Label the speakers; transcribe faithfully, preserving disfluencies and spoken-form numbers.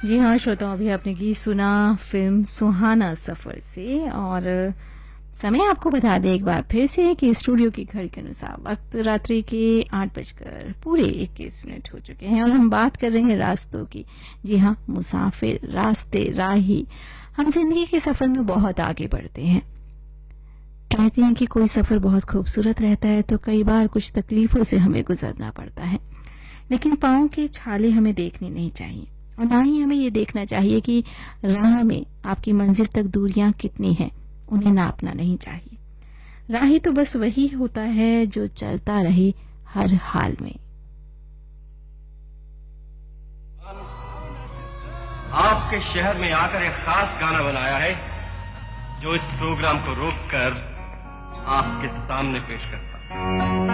Speaker 1: जी हाँ श्रोताओं, अभी आपने गीत सुना फिल्म सुहाना सफर से। और समय आपको बता दें एक बार फिर से कि स्टूडियो की घड़ी के अनुसार वक्त रात्रि के आठ बजकर पूरे इक्कीस मिनट हो चुके हैं और हम बात कर रहे हैं रास्तों की। जी हाँ, मुसाफिर, रास्ते, राही हम जिंदगी के सफर में बहुत आगे बढ़ते हैं। कहते हैं कि कोई सफर बहुत खूबसूरत रहता है तो कई बार कुछ तकलीफों से हमें गुजरना पड़ता है, लेकिन पांव के छाले हमें देखने नहीं चाहिए और ना ही हमें ये देखना चाहिए कि राह में आपकी मंजिल तक दूरियां कितनी हैं, उन्हें नापना नहीं चाहिए। राही तो बस वही होता है जो चलता रहे हर हाल में।
Speaker 2: आपके शहर में आकर एक खास गाना बनाया है जो इस प्रोग्राम को रोककर आपके सामने पेश करता हूं।